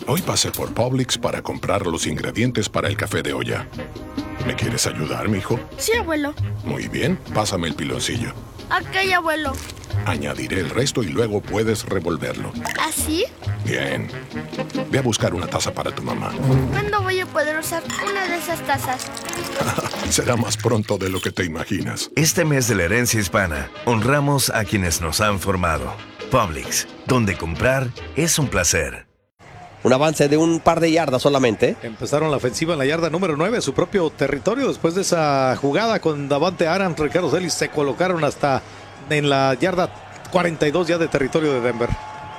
Hoy pasé por Publix para comprar los ingredientes para el café de olla. ¿Me quieres ayudar, mijo? Sí, abuelo. Muy bien, pásame el piloncillo. Ok, abuelo. Añadiré el resto y luego puedes revolverlo. ¿Así? Bien. Ve a buscar una taza para tu mamá. ¿Cuándo voy a poder usar una de esas tazas? Será más pronto de lo que te imaginas. Este mes de la herencia hispana, honramos a quienes nos han formado. Publix, donde comprar es un placer. Un avance de un par de yardas solamente. Empezaron la ofensiva en la yarda número 9, su propio territorio. Después de esa jugada con Davante Adams, Ricardo Celis se colocaron hasta en la yarda 42 ya de territorio de Denver.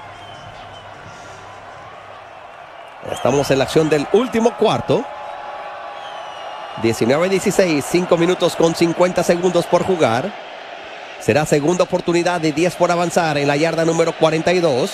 Estamos en la acción del último cuarto. 19-16, 5 minutos con 50 segundos por jugar. Será segunda oportunidad de 10 por avanzar en la yarda número 42.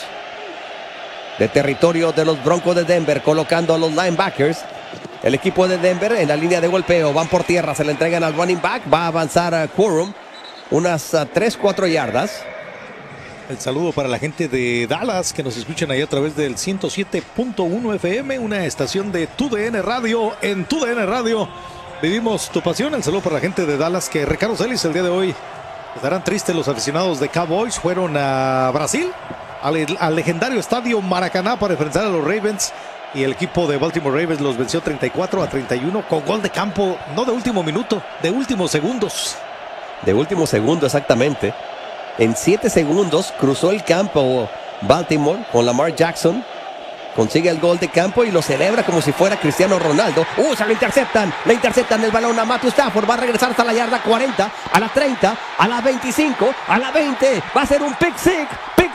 De territorio de los Broncos de Denver, colocando a los linebackers. El equipo de Denver en la línea de golpeo. Van por tierra, se le entregan al running back. Va a avanzar a Quorum unas 3-4 yardas. El saludo para la gente de Dallas que nos escuchan ahí a través del 107.1 FM, una estación de TUDN Radio. En TUDN Radio vivimos tu pasión. El saludo para la gente de Dallas, que Ricardo Celis el día de hoy estarán tristes. Los aficionados de Cowboys fueron a Brasil, al legendario estadio Maracaná, para enfrentar a los Ravens, y el equipo de Baltimore Ravens los venció 34-31 con gol de campo, no de último minuto, de últimos segundos. De último segundo, exactamente. En 7 segundos cruzó el campo Baltimore con Lamar Jackson. Consigue el gol de campo y lo celebra como si fuera Cristiano Ronaldo. Se lo interceptan. Le interceptan el balón a Matthew Stafford. Va a regresar hasta la yarda 40, a la 30, a la 25, a la 20. Va a ser un pick six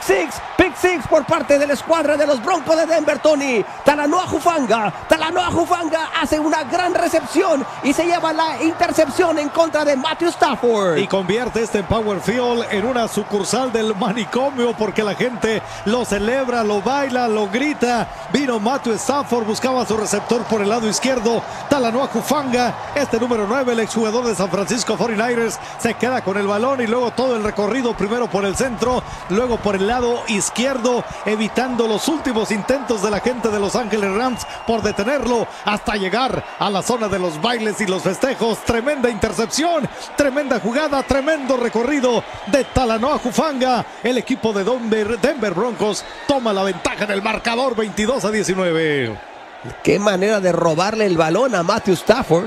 por parte de la escuadra de los Broncos de Denver, Tony. Talanoa Hufanga hace una gran recepción y se lleva la intercepción en contra de Matthew Stafford. Y convierte en Power Field en una sucursal del manicomio, porque la gente lo celebra, lo baila, lo grita. Vino Matthew Stafford, buscaba a su receptor por el lado izquierdo, Talanoa Hufanga, número 9, el exjugador de San Francisco 49ers, se queda con el balón y luego todo el recorrido, primero por el centro, luego por el lado izquierdo, evitando los últimos intentos de la gente de Los Ángeles Rams por detenerlo, hasta llegar a la zona de los bailes y los festejos. Tremenda intercepción, tremenda jugada, tremendo recorrido de Talanoa Hufanga. El equipo de Denver Broncos toma la ventaja en el marcador 22-19. Qué manera de robarle el balón a Matthew Stafford.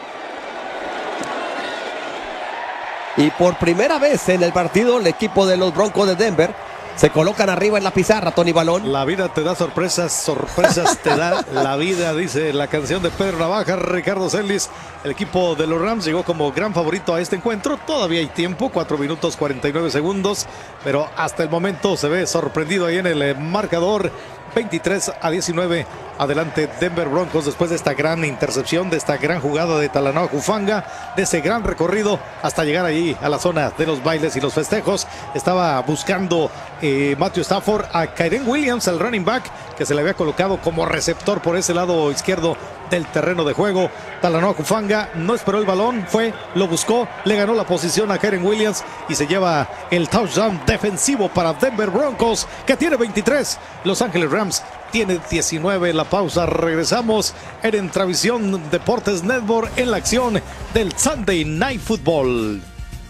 Y por primera vez en el partido, el equipo de los Broncos de Denver se colocan arriba en la pizarra, Tony Balón. La vida te da sorpresas, sorpresas te da la vida, dice la canción de Pedro Navaja. Ricardo Celis, el equipo de los Rams llegó como gran favorito a este encuentro. Todavía hay tiempo, 4 minutos 49 segundos, pero hasta el momento se ve sorprendido ahí en el marcador. 23-19, adelante Denver Broncos, después de esta gran intercepción, de esta gran jugada de Talanoa Hufanga, de ese gran recorrido hasta llegar ahí a la zona de los bailes y los festejos. Estaba buscando Matthew Stafford a Kyren Williams, el running back, que se le había colocado como receptor por ese lado izquierdo del terreno de juego. Talanoa Hufanga no esperó el balón, lo buscó, le ganó la posición a Kyren Williams y se lleva el touchdown defensivo para Denver Broncos, que tiene 23. Los Ángeles Rams tiene 19. La pausa, regresamos en Entravisión Deportes Network en la acción del Sunday Night Football.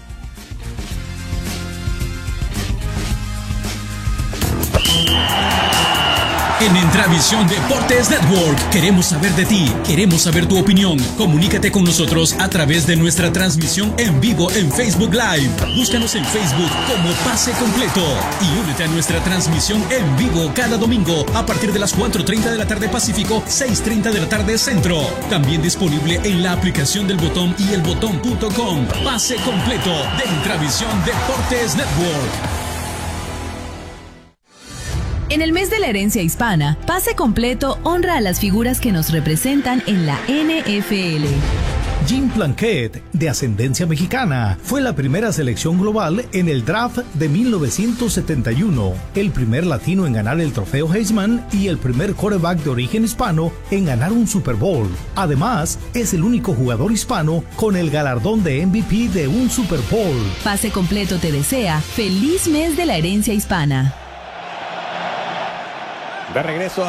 En Entravisión Deportes Network queremos saber de ti, queremos saber tu opinión. Comunícate con nosotros a través de nuestra transmisión en vivo en Facebook Live. Búscanos en Facebook como Pase Completo y únete a nuestra transmisión en vivo cada domingo a partir de las 4:30 de la tarde Pacífico, 6:30 de la tarde Centro. También disponible en la aplicación del Botón y elbotón.com. Pase Completo de Entravisión Deportes Network. En el mes de la herencia hispana, Pase Completo honra a las figuras que nos representan en la NFL. Jim Plunkett, de ascendencia mexicana, fue la primera selección global en el draft de 1971, el primer latino en ganar el trofeo Heisman y el primer quarterback de origen hispano en ganar un Super Bowl. Además, es el único jugador hispano con el galardón de MVP de un Super Bowl. Pase Completo te desea feliz mes de la herencia hispana. De regreso